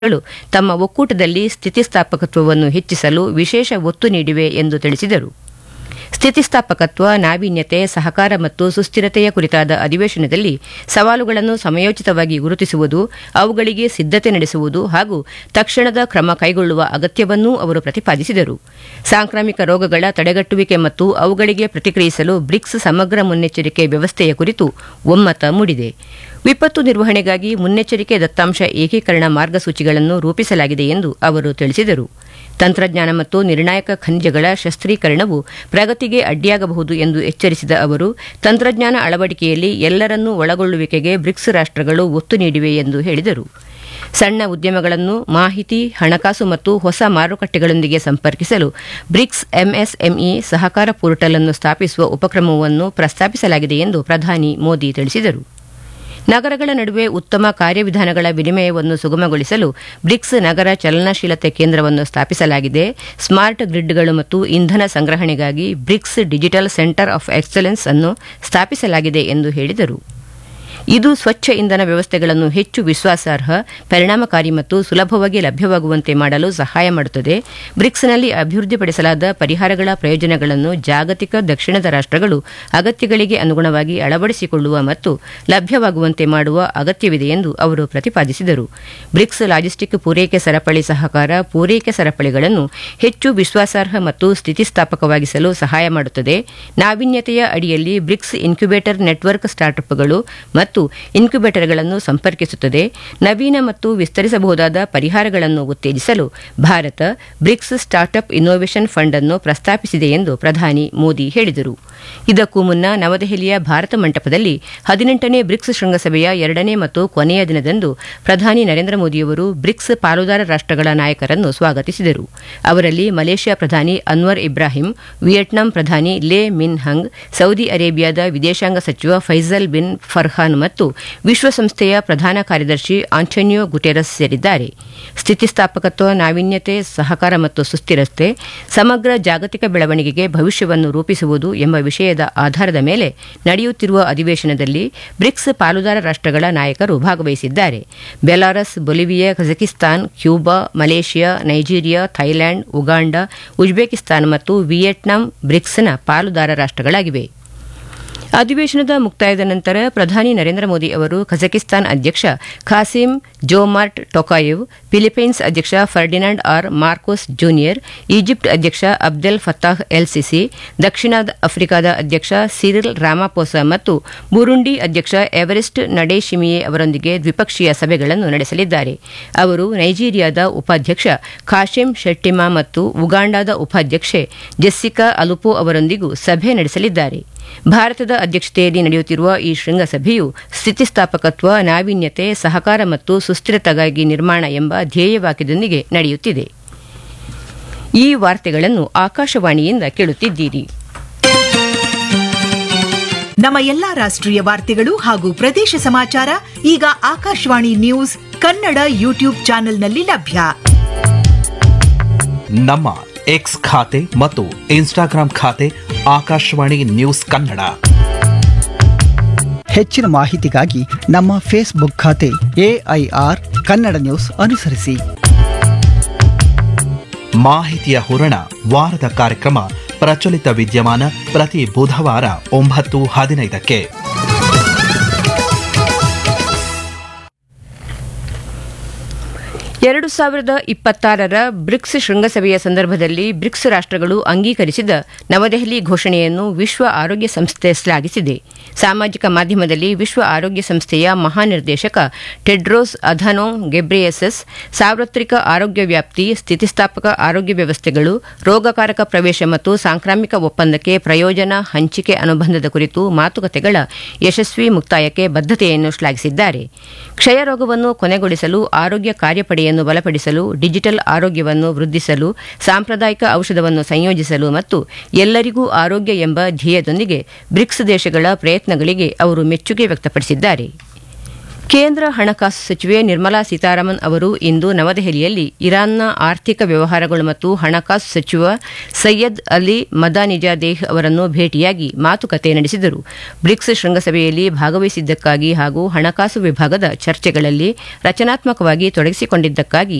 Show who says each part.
Speaker 1: ಗಳು ತಮ್ಮ ಒಕ್ಕೂಟದಲ್ಲಿ ಸ್ಥಿತಿಸ್ಥಾಪಕತ್ವವನ್ನು ಹೆಚ್ಚಿಸಲು ವಿಶೇಷ ಒತ್ತು ನೀಡಿವೆ ಎಂದು ತಿಳಿಸಿದರು. ಸ್ಥಿತಿಸ್ಥಾಪಕತ್ವ, ನಾವೀನ್ಯತೆ, ಸಹಕಾರ ಮತ್ತು ಸುಸ್ಥಿರತೆಯ ಕುರಿತಾದ ಅಧಿವೇಶನದಲ್ಲಿ ಸವಾಲುಗಳನ್ನು ಸಮಯೋಚಿತವಾಗಿ ಗುರುತಿಸುವುದು, ಅವುಗಳಿಗೆ ಸಿದ್ಧತೆ ನಡೆಸುವುದು ಹಾಗೂ ತಕ್ಷಣದ ಕ್ರಮ ಕೈಗೊಳ್ಳುವ ಅಗತ್ಯವನ್ನೂ ಅವರು ಪ್ರತಿಪಾದಿಸಿದರು. ಸಾಂಕ್ರಾಮಿಕ ರೋಗಗಳ ತಡೆಗಟ್ಟುವಿಕೆ ಮತ್ತು ಅವುಗಳಿಗೆ ಪ್ರತಿಕ್ರಿಯಿಸಲು ಬ್ರಿಕ್ಸ್ ಸಮಗ್ರ ಮುನ್ನೆಚ್ಚರಿಕೆ ವ್ಯವಸ್ಥೆಯ ಕುರಿತು ಒಮ್ಮತ ಮೂಡಿದೆ. ವಿಪತ್ತು ನಿರ್ವಹಣೆಗಾಗಿ ಮುನ್ನೆಚ್ಚರಿಕೆ ದತ್ತಾಂಶ ಏಕೀಕರಣ ಮಾರ್ಗಸೂಚಿಗಳನ್ನು ರೂಪಿಸಲಾಗಿದೆ ಎಂದು ಅವರು ತಿಳಿಸಿದರು. ತಂತ್ರಜ್ಞಾನ ಮತ್ತು ನಿರ್ಣಾಯಕ ಖನಿಜಗಳ ಶಸ್ತ್ರೀಕರಣವು ಪ್ರಗತಿಗೆ ಅಡ್ಡಿಯಾಗಬಹುದು ಎಂದು ಎಚ್ಚರಿಸಿದ ಅವರು, ತಂತ್ರಜ್ಞಾನ ಅಳವಡಿಕೆಯಲ್ಲಿ ಎಲ್ಲರನ್ನೂ ಒಳಗೊಳ್ಳುವಿಕೆಗೆ ಬ್ರಿಕ್ಸ್ ರಾಷ್ಟ್ರಗಳು ಒತ್ತು ನೀಡಿವೆ ಎಂದು ಹೇಳಿದರು. ಸಣ್ಣ ಉದ್ಯಮಗಳನ್ನು ಮಾಹಿತಿ, ಹಣಕಾಸು ಮತ್ತು ಹೊಸ ಮಾರುಕಟ್ಟೆಗಳೊಂದಿಗೆ ಸಂಪರ್ಕಿಸಲು ಬ್ರಿಕ್ಸ್ ಎಂಎಸ್ಎಂಇ ಸಹಕಾರ ಪೋರ್ಟಲ್ ಅನ್ನು ಸ್ಥಾಪಿಸುವ ಉಪಕ್ರಮವನ್ನು ಪ್ರಸ್ತಾಪಿಸಲಾಗಿದೆ ಎಂದು ಪ್ರಧಾನಿ ಮೋದಿ ತಿಳಿಸಿದರು. ನಗರಗಳ ನಡುವೆ ಉತ್ತಮ ಕಾರ್ಯವಿಧಾನಗಳ ವಿನಿಮಯವನ್ನು ಸುಗಮಗೊಳಿಸಲು ಬ್ರಿಕ್ಸ್ ನಗರ ಚಲನಶೀಲತೆ ಕೇಂದ್ರವನ್ನು ಸ್ಥಾಪಿಸಲಾಗಿದೆ. ಸ್ಮಾರ್ಟ್ ಗ್ರಿಡ್ಗಳು ಮತ್ತು ಇಂಧನ ಸಂಗ್ರಹಣೆಗಾಗಿ BRICS digital centre of excellence ಅನ್ನು ಸ್ಥಾಪಿಸಲಾಗಿದೆ ಎಂದು ಹೇಳಿದರು. ಇದು ಸ್ವಚ್ಛ ಇಂಧನ ವ್ಯವಸ್ಥೆಗಳನ್ನು ಹೆಚ್ಚು ವಿಶ್ವಾಸಾರ್ಹ, ಪರಿಣಾಮಕಾರಿ ಮತ್ತು ಸುಲಭವಾಗಿ ಲಭ್ಯವಾಗುವಂತೆ ಮಾಡಲು ಸಹಾಯ ಮಾಡುತ್ತದೆ. ಬ್ರಿಕ್ಸ್ನಲ್ಲಿ ಅಭಿವೃದ್ಧಿಪಡಿಸಲಾದ ಪರಿಹಾರಗಳ ಪ್ರಯೋಜನಗಳನ್ನು ಜಾಗತಿಕ ದಕ್ಷಿಣದ ರಾಷ್ಟ್ರಗಳು ಅಗತ್ಯಗಳಿಗೆ ಅನುಗುಣವಾಗಿ ಅಳವಡಿಸಿಕೊಳ್ಳುವ ಮತ್ತು ಲಭ್ಯವಾಗುವಂತೆ ಮಾಡುವ ಅಗತ್ಯವಿದೆ ಎಂದು ಅವರು ಪ್ರತಿಪಾದಿಸಿದರು. ಬ್ರಿಕ್ಸ್ ಲಾಜಿಸ್ಟಿಕ್ ಪೂರೈಕೆ ಸರಪಳಿ ಸಹಕಾರ ಪೂರೈಕೆ ಸರಪಳಿಗಳನ್ನು ಹೆಚ್ಚು ವಿಶ್ವಾಸಾರ್ಹ ಮತ್ತು ಸ್ಥಿತಿಸ್ಥಾಪಕವಾಗಿಸಲು ಸಹಾಯ ಮಾಡುತ್ತದೆ. ನಾವೀನ್ಯತೆಯ ಅಡಿಯಲ್ಲಿ ಬ್ರಿಕ್ಸ್ ಇನ್ಕ್ಯುಬೇಟರ್ ನೆಟ್ವರ್ಕ್ ಸ್ಟಾರ್ಟ್ಅಪ್ಗಳು ಮತ್ತು ಇನ್ಕ್ಯುಬೇಟರ್ಗಳನ್ನು ಸಂಪರ್ಕಿಸುತ್ತದೆ. ನವೀನ ಮತ್ತು ವಿಸ್ತರಿಸಬಹುದಾದ ಪರಿಹಾರಗಳನ್ನು ಉತ್ತೇಜಿಸಲು Bharat BRICS startup innovation fund ಅನ್ನು ಪ್ರಸ್ತಾಪಿಸಿದೆ ಎಂದು ಪ್ರಧಾನಿ ಮೋದಿ ಹೇಳಿದರು. ಇದಕ್ಕೂ ಮುನ್ನ ನವದೆಹಲಿಯ ಭಾರತ ಮಂಟಪದಲ್ಲಿ 18ನೇ ಬ್ರಿಕ್ಸ್ ಶೃಂಗಸಭೆಯ 2ನೇ ಮತ್ತು ಕೊನೆಯ ದಿನದಂದು ಪ್ರಧಾನಿ ನರೇಂದ್ರ ಮೋದಿಯವರು ಬ್ರಿಕ್ಸ್ ಪಾಲುದಾರ ರಾಷ್ಟ್ರಗಳ ನಾಯಕರನ್ನು ಸ್ವಾಗತಿಸಿದರು. ಅವರಲ್ಲಿ ಮಲೇಷ್ಯಾ ಪ್ರಧಾನಿ ಅನ್ವರ್ ಇಬ್ರಾಹಿಂ, ವಿಯೆಟ್ನಾಂ ಪ್ರಧಾನಿ ಲೇ ಮಿನ್ ಹಂಗ್, ಸೌದಿ ಅರೇಬಿಯಾದ ವಿದೇಶಾಂಗ ಸಚಿವ ಫೈಸಲ್ ಬಿನ್ ಫರ್ಹಾನ್ ಮತ್ತು ವಿಶ್ವಸಂಸ್ಥೆಯ ಪ್ರಧಾನ ಕಾರ್ಯದರ್ಶಿ ಆಂಟೋನಿಯೋ ಗುಟೆರಸ್ ಸೇರಿದ್ದಾರೆ. ಸ್ಥಿತಿಸ್ಥಾಪಕತ್ವ, ನಾವೀನ್ಯತೆ, ಸಹಕಾರ ಮತ್ತು ಸುಸ್ಥಿರತೆ, ಸಮಗ್ರ ಜಾಗತಿಕ ಬೆಳವಣಿಗೆಗೆ ಭವಿಷ್ಯವನ್ನು ರೂಪಿಸುವುದು ಎಂಬ ವಿಷಯದ ಆಧಾರದ ಮೇಲೆ ನಡೆಯುತ್ತಿರುವ ಅಧಿವೇಶನದಲ್ಲಿ ಬ್ರಿಕ್ಸ್ ಪಾಲುದಾರ ರಾಷ್ಟ್ರಗಳ ನಾಯಕರು ಭಾಗವಹಿಸಿದ್ದಾರೆ. Belarus, Bolivia, Kazakhstan, Cuba, Malaysia, Nigeria, Thailand, Uganda, Uzbekistan ಮತ್ತು ವಿಯೆಟ್ನಾಂ ಬ್ರಿಕ್ಸ್ನ ಪಾಲುದಾರ ರಾಷ್ಟ್ರಗಳಾಗಿವೆ. ಅಧಿವೇಶನದ ಮುಕ್ತಾಯದ ನಂತರ ಪ್ರಧಾನಿ ನರೇಂದ್ರ ಮೋದಿ ಅವರು ಕಜಕಿಸ್ತಾನ್ ಅಧ್ಯಕ್ಷ ಖಾಸಿಮ್ ಜೋಮಾರ್ಟ್ ಟೊಕಾಯೆವ್, ಫಿಲಿಪೈನ್ಸ್ ಅಧ್ಯಕ್ಷ Ferdinand R Marcos junior, Egypt ಅಧ್ಯಕ್ಷ ಅಬ್ದೆಲ್ ಫತ್ತಾಹ್ ಎಲ್ ಸಿಸಿ, ದಕ್ಷಿಣ ಆಫ್ರಿಕಾದ ಅಧ್ಯಕ್ಷ ಸಿರಿಲ್ ರಾಮಾಪೋಸಾ ಮತ್ತು ಬುರುಂಡಿ ಅಧ್ಯಕ್ಷ ಎವರಿಸ್ಟ್ ನಡೇಶಿಮಿಯೆ ಅವರೊಂದಿಗೆ ದ್ವಿಪಕ್ಷೀಯ ಸಭೆಗಳನ್ನು ನಡೆಸಲಿದ್ದಾರೆ. ಅವರು ನೈಜೀರಿಯಾದ ಉಪಾಧ್ಯಕ್ಷ ಖಾಶಿಮ್ ಶೆಟ್ಟಿಮಾ ಮತ್ತು ಉಗಾಂಡಾದ ಉಪಾಧ್ಯಕ್ಷೆ ಜೆಸ್ಸಿಕಾ ಅಲುಪೋ ಅವರೊಂದಿಗೂ ಸಭೆ ನಡೆಸಲಿದ್ದಾರೆ. ಭಾರತದ ಅಧ್ಯಕ್ಷತೆಯಲ್ಲಿ ನಡೆಯುತ್ತಿರುವ ಈ ಶೃಂಗಸಭೆಯು ಸ್ಥಿತಿಸ್ಥಾಪಕತ್ವ, ನಾವೀನ್ಯತೆ, ಸಹಕಾರ ಮತ್ತು ಸುಸ್ಥಿರತೆಗಾಗಿ ನಿರ್ಮಾಣ ಎಂಬ ಧ್ಯೇಯವಾಕ್ಯದೊಂದಿಗೆ ನಡೆಯುತ್ತಿದೆ. ಈ ವಾರ್ತೆಗಳನ್ನು ಆಕಾಶವಾಣಿಯಿಂದ ಕೇಳುತ್ತಿದ್ದೀರಿ.
Speaker 2: ನಮ್ಮ ಎಲ್ಲಾ ರಾಷ್ಟ್ರೀಯ ವಾರ್ತೆಗಳು ಹಾಗೂ ಪ್ರದೇಶ ಸಮಾಚಾರ ಈಗ ಆಕಾಶವಾಣಿ ನ್ಯೂಸ್ ಕನ್ನಡ ಯೂಟ್ಯೂಬ್ ಚಾನೆಲ್ನಲ್ಲಿ ಲಭ್ಯ.
Speaker 3: ನಮ್ಮ ಎಕ್ಸ್ ಖಾತೆ ಮತ್ತು ಇನ್ಸ್ಟಾಗ್ರಾಂ ಖಾತೆ ಆಕಾಶವಾಣಿ ನ್ಯೂಸ್ ಕನ್ನಡ.
Speaker 4: ಹೆಚ್ಚಿನ ಮಾಹಿತಿಗಾಗಿ ನಮ್ಮ ಫೇಸ್ಬುಕ್ ಖಾತೆ AIR ಕನ್ನಡ ನ್ಯೂಸ್ ಅನುಸರಿಸಿ.
Speaker 3: ಮಾಹಿತಿಯ ಹೂರಣ, ವಾರದ ಕಾರ್ಯಕ್ರಮ ಪ್ರಚಲಿತ ವಿದ್ಯಮಾನ ಪ್ರತಿ ಬುಧವಾರ 9:15ಕ್ಕೆ.
Speaker 1: ಎರಡು 2026ರ ಬ್ರಿಕ್ಸ್ ಶೃಂಗಸಭೆಯ ಸಂದರ್ಭದಲ್ಲಿ ಬ್ರಿಕ್ಸ್ ರಾಷ್ಟ್ರಗಳು ಅಂಗೀಕರಿಸಿದ ನವದೆಹಲಿ ಘೋಷಣೆಯನ್ನು ವಿಶ್ವ ಆರೋಗ್ಯ ಸಂಸ್ಥೆ ಶ್ಲಾಘಿಸಿದೆ. ಸಾಮಾಜಿಕ ಮಾಧ್ಯಮದಲ್ಲಿ ವಿಶ್ವ ಆರೋಗ್ಯ ಸಂಸ್ಥೆಯ ಮಹಾನಿರ್ದೇಶಕ ಟೆಡ್ರೋಸ್ ಅಧಾನೋಮ್ ಗೆಬ್ರೆಯೆಸಸ್ ಸಾರ್ವತ್ರಿಕ ಆರೋಗ್ಯ ವ್ಯಾಪ್ತಿ, ಸ್ಥಿತಿಸ್ಥಾಪಕ ಆರೋಗ್ಯ ವ್ಯವಸ್ಥೆಗಳು, ರೋಗಕಾರಕ ಪ್ರವೇಶ ಮತ್ತು ಸಾಂಕ್ರಾಮಿಕ ಒಪ್ಪಂದಕ್ಕೆ ಪ್ರಯೋಜನ ಹಂಚಿಕೆ ಅನುಬಂಧದ ಕುರಿತು ಮಾತುಕತೆಗಳ ಯಶಸ್ವಿ ಮುಕ್ತಾಯಕ್ಕೆ ಬದ್ಧತೆಯನ್ನು ಶ್ಲಾಘಿಸಿದ್ದಾರೆ. ಕ್ಷಯರೋಗವನ್ನು ಕೊನೆಗೊಳಿಸಲು, ಆರೋಗ್ಯ ಕಾರ್ಯಪಡೆಯನ್ನು ಬಲಪಡಿಸಲು, ಡಿಜಿಟಲ್ ಆರೋಗ್ಯವನ್ನು ವೃದ್ಧಿಸಲು, ಸಾಂಪ್ರದಾಯಿಕ ಔಷಧವನ್ನು ಸಂಯೋಜಿಸಲು ಮತ್ತು ಎಲ್ಲರಿಗೂ ಆರೋಗ್ಯ ಎಂಬ ಧ್ಯೇಯದೊಂದಿಗೆ ಬ್ರಿಕ್ಸ್ ದೇಶಗಳ ಪ್ರಯತ್ನಗಳಿಗೆ ಅವರು ಮೆಚ್ಚುಗೆ ವ್ಯಕ್ತಪಡಿಸಿದ್ದಾರೆ. ಕೇಂದ್ರ ಹಣಕಾಸು ಸಚಿವೆ ನಿರ್ಮಲಾ ಸೀತಾರಾಮನ್ ಅವರು ಇಂದು ನವದೆಹಲಿಯಲ್ಲಿ ಇರಾನ್ನ ಆರ್ಥಿಕ ವ್ಯವಹಾರಗಳು ಮತ್ತು ಹಣಕಾಸು ಸಚಿವ ಸೈಯದ್ ಅಲಿ ಮದಾನಿಜಾದೇಹ್ ಅವರನ್ನು ಭೇಟಿಯಾಗಿ ಮಾತುಕತೆ ನಡೆಸಿದರು. ಬ್ರಿಕ್ಸ್ ಶೃಂಗಸಭೆಯಲ್ಲಿ ಭಾಗವಹಿಸಿದ್ದಕ್ಕಾಗಿ ಹಾಗೂ ಹಣಕಾಸು ವಿಭಾಗದ ಚರ್ಚೆಗಳಲ್ಲಿ ರಚನಾತ್ಮಕವಾಗಿ ತೊಡಗಿಸಿಕೊಂಡಿದ್ದಕ್ಕಾಗಿ